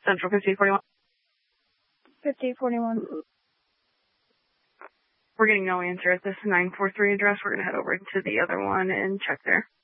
Central 5841. 5841. We're getting no answer at this 943 address. We're going to head over to the other one and check there.